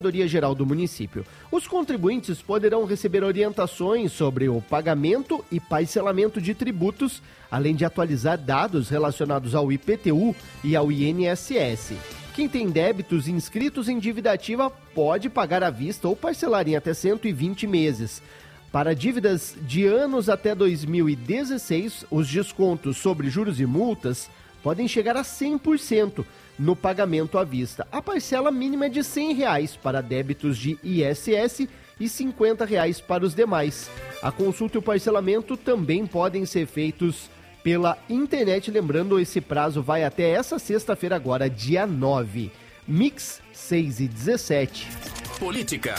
Geral do município. Os contribuintes poderão receber orientações sobre o pagamento e parcelamento de tributos, além de atualizar dados relacionados ao IPTU e ao INSS. Quem tem débitos inscritos em dívida ativa pode pagar à vista ou parcelar em até 120 meses. Para dívidas de anos até 2016, os descontos sobre juros e multas podem chegar a 100% no pagamento à vista. A parcela mínima é de R$ 100 para débitos de ISS e R$ 50 para os demais. A consulta e o parcelamento também podem ser feitos pela internet. Lembrando, esse prazo vai até essa sexta-feira agora, dia 9. Mix 6 e 17. Política.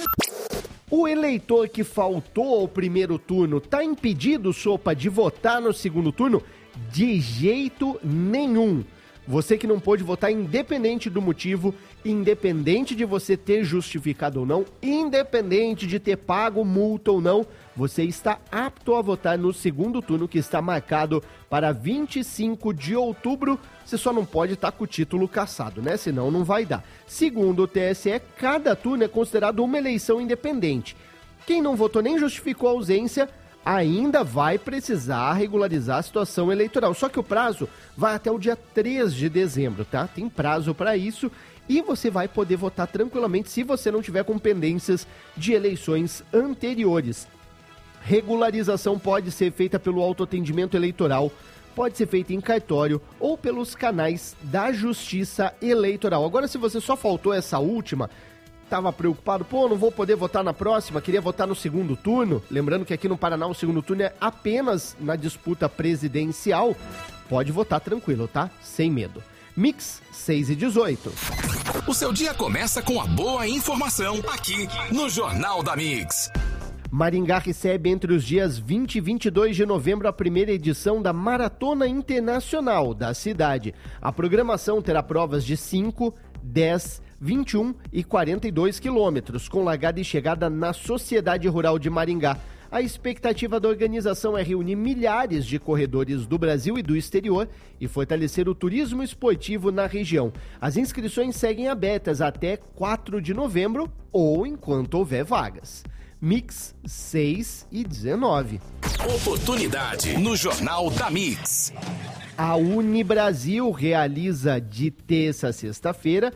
O eleitor que faltou ao primeiro turno está impedido, Sopa, de votar no segundo turno? De jeito nenhum. Você que não pôde votar, independente do motivo, independente de você ter justificado ou não, independente de ter pago multa ou não, você está apto a votar no segundo turno, que está marcado para 25 de outubro. Você só não pode estar com o título cassado, né? Senão não vai dar. Segundo o TSE, cada turno é considerado uma eleição independente. Quem não votou nem justificou a ausência ainda vai precisar regularizar a situação eleitoral. Só que o prazo vai até o dia 3 de dezembro, tá? Tem prazo para isso e você vai poder votar tranquilamente se você não tiver com pendências de eleições anteriores. Regularização pode ser feita pelo autoatendimento eleitoral, pode ser feita em cartório ou pelos canais da Justiça Eleitoral. Agora, se você só faltou essa última, estava preocupado, não vou poder votar na próxima, queria votar no segundo turno, lembrando que aqui no Paraná o segundo turno é apenas na disputa presidencial, pode votar tranquilo, tá? Sem medo. Mix 6 e 18. O seu dia começa com a boa informação aqui no Jornal da Mix. Maringá recebe entre os dias 20 e 22 de novembro a primeira edição da Maratona Internacional da cidade. A programação terá provas de 5, 10, 21 e 42 quilômetros, com largada e chegada na Sociedade Rural de Maringá. A expectativa da organização é reunir milhares de corredores do Brasil e do exterior e fortalecer o turismo esportivo na região. As inscrições seguem abertas até 4 de novembro ou enquanto houver vagas. Mix 6 e 19. Oportunidade no Jornal da Mix. A Unibrasil realiza de terça a sexta-feira,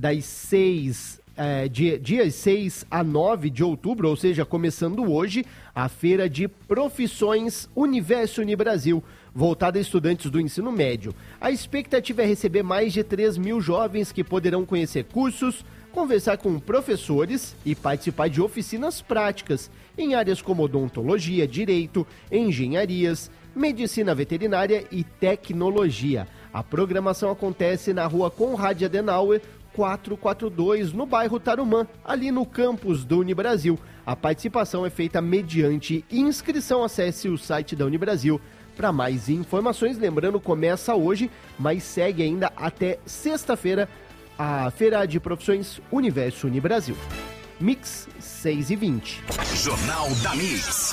dias 6 a 9 de outubro, ou seja, começando hoje, a Feira de Profissões Universo Unibrasil, voltada a estudantes do ensino médio. A expectativa é receber mais de 3 mil jovens que poderão conhecer cursos, conversar com professores e participar de oficinas práticas em áreas como odontologia, direito, engenharias, medicina veterinária e tecnologia. A programação acontece na rua Conrad Adenauer, 442, no bairro Tarumã, ali no campus do Unibrasil. A participação é feita mediante inscrição. Acesse o site da Unibrasil para mais informações. Lembrando, começa hoje, mas segue ainda até sexta-feira a Feira de Profissões Universo Unibrasil. Mix 6 e 20. Jornal da Mix.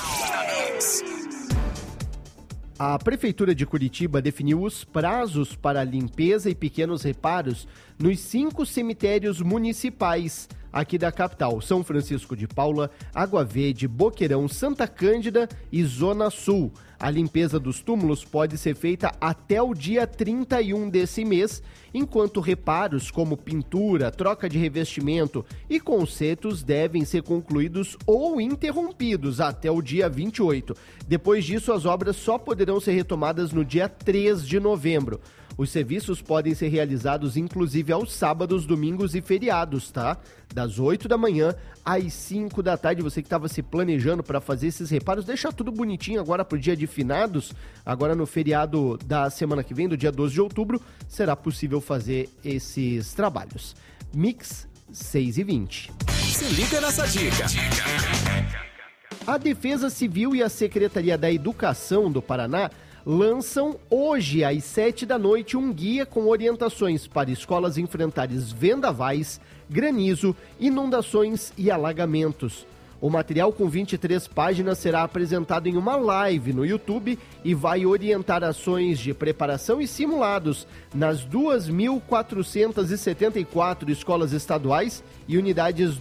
A Prefeitura de Curitiba definiu os prazos para limpeza e pequenos reparos nos 5 cemitérios municipais aqui da capital: São Francisco de Paula, Água Verde, Boqueirão, Santa Cândida e Zona Sul. A limpeza dos túmulos pode ser feita até o dia 31 desse mês, enquanto reparos como pintura, troca de revestimento e consertos devem ser concluídos ou interrompidos até o dia 28. Depois disso, as obras só poderão ser retomadas no dia 3 de novembro. Os serviços podem ser realizados inclusive aos sábados, domingos e feriados, tá? Das 8 da manhã às 5 da tarde. Você que estava se planejando para fazer esses reparos, deixa tudo bonitinho agora pro dia de finados. Agora no feriado da semana que vem, do dia 12 de outubro, será possível fazer esses trabalhos. Mix 6 e 20. Se liga nessa dica. A Defesa Civil e a Secretaria da Educação do Paraná lançam hoje, às 7 da noite, um guia com orientações para escolas enfrentarem vendavais, granizo, inundações e alagamentos. O material com 23 páginas será apresentado em uma live no YouTube e vai orientar ações de preparação e simulados nas 2.474 escolas estaduais e unidades